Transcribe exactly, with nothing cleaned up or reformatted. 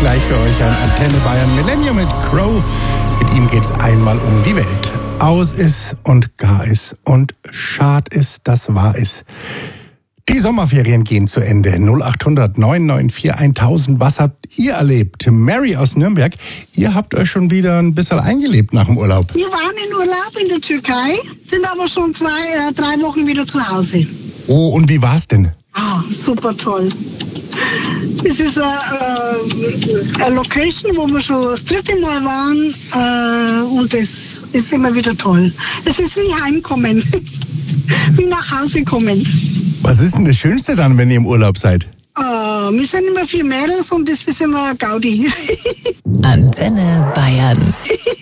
gleich für euch an Antenne Bayern Millennium mit Crow. Mit ihm geht's einmal um die Welt. Aus ist und gar ist und schad ist, das wahr ist. Die Sommerferien gehen zu Ende. null acht hundert neun neun vier tausend. Was habt ihr erlebt? Mary aus Nürnberg, ihr habt euch schon wieder ein bisschen eingelebt nach dem Urlaub. Wir waren in Urlaub in der Türkei, sind aber schon zwei, äh, drei Wochen wieder zu Hause. Oh, und wie war's denn? Ah, super toll. Es ist eine äh, Location, wo wir schon das dritte Mal waren äh, und es ist immer wieder toll. Es ist wie heimkommen, wie nach Hause kommen. Was ist denn das Schönste dann, wenn ihr im Urlaub seid? Äh, wir sind immer vier Mädels und das ist immer Gaudi. Antenne Bayern.